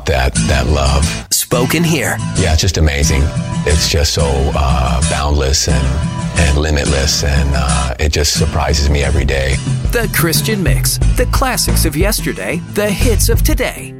that love. Spoken here. Yeah, it's just amazing. It's just so boundless and limitless, and it just surprises me every day. The Christian Mix. The classics of yesterday, the hits of today.